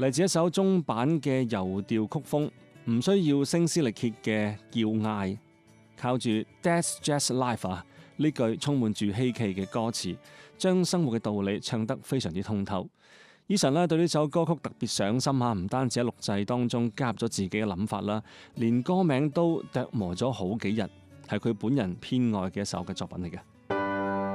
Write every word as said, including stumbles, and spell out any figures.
嚟自一首中版嘅遊調曲風，唔需要聲嘶力竭嘅叫嗌，靠住 That's Just Life 啊呢句充滿住希冀嘅歌詞，將生活嘅道理唱得非常之通透。Eason 咧對呢首歌曲特別上心嚇，唔單止喺錄製當中加入咗自己嘅諗法啦，連歌名都琢磨咗好幾日，係佢本人偏愛嘅一首嘅作品嚟嘅。